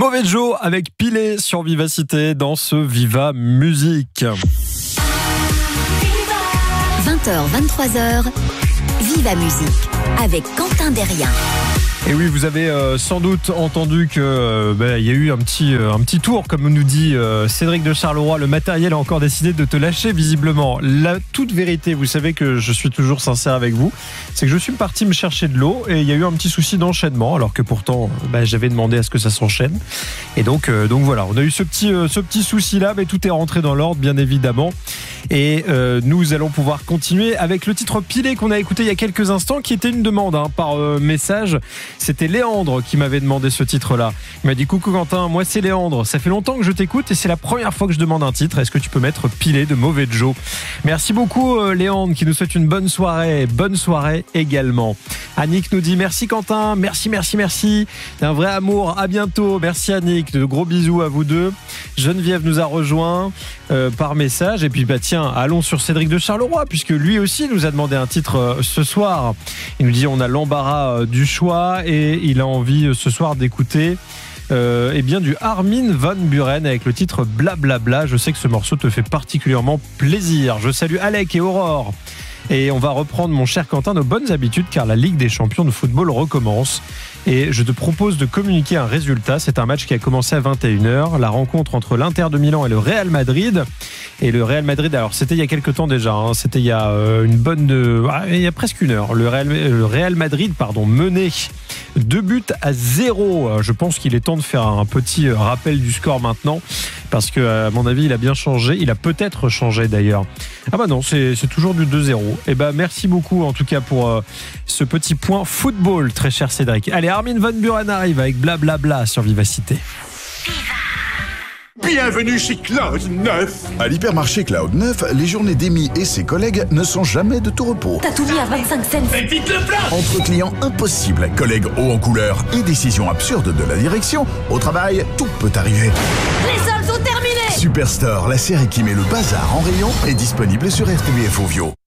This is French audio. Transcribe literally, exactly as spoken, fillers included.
Mauvais Joe avec Pilé sur Vivacité dans ce Viva Musique. vingt heures vingt-trois heures, Viva Musique avec Quentin Derrien. Et oui, vous avez euh, sans doute entendu que euh, bah, y a eu un petit, euh, un petit tour, comme nous dit euh, Cédric de Charleroi. Le matériel a encore décidé de te lâcher visiblement. La toute vérité, vous savez que je suis toujours sincère avec vous, c'est que je suis parti me chercher de l'eau et il y a eu un petit souci d'enchaînement, alors que pourtant bah, j'avais demandé à ce que ça s'enchaîne. Et donc, euh, donc voilà, on a eu ce petit, euh, ce petit souci-là, mais tout est rentré dans l'ordre, bien évidemment. Et euh, nous allons pouvoir continuer avec le titre Pilé qu'on a écouté il y a quelques instants, qui était une demande hein, par euh, message. C'était Léandre qui m'avait demandé ce titre-là. Il m'a dit: coucou Quentin, moi c'est Léandre, ça fait longtemps que je t'écoute et c'est la première fois que je demande un titre. Est-ce que tu peux mettre Pilé de Mauvais Joe? Merci beaucoup euh, Léandre, qui nous souhaite une bonne soirée. Bonne soirée également. Annick nous dit: merci Quentin, merci, merci, merci. Un vrai amour, à bientôt. Merci Annick, de gros bisous à vous deux. Geneviève nous a rejoint euh, par message. Et puis bah tiens, allons sur Cédric de Charleroi, puisque lui aussi nous a demandé un titre euh, ce soir. Il nous dit: on a l'embarras euh, du choix et il a envie euh, ce soir d'écouter euh, eh bien du Armin van Buuren avec le titre Blablabla. Bla bla. Je sais que ce morceau te fait particulièrement plaisir. Je salue Alec et Aurore. Et on va reprendre, mon cher Quentin, nos bonnes habitudes, car la Ligue des champions de football recommence. Et je te propose de communiquer un résultat. C'est un match qui a commencé à vingt et une heures. La rencontre entre l'Inter de Milan et le Real Madrid. Et le Real Madrid, alors c'était il y a quelques temps déjà, hein, c'était il y a euh, une bonne de, ah, il y a presque une heure. Le Real, le Real Madrid, pardon, mené deux buts à zéro. Je pense qu'il est temps de faire un petit rappel du score maintenant, parce que à mon avis, il a bien changé. Il a peut-être changé d'ailleurs. Ah bah non, c'est, c'est toujours du deux zéro. Et bah merci beaucoup en tout cas pour euh, ce petit point football, très cher Cédric. Allez, Armin van Buuren arrive avec Blablabla bla bla sur Vivacité. Bienvenue chez Cloud neuf. À l'hypermarché Cloud neuf, les journées d'Amy et ses collègues ne sont jamais de tout repos. T'as tout mis à vingt-cinq cents. Faites vite le plein. Entre clients impossibles, collègues hauts en couleur et décisions absurdes de la direction, au travail, tout peut arriver. Les soldes sont terminés. Superstore, la série qui met le bazar en rayon, est disponible sur R T B F Ovio.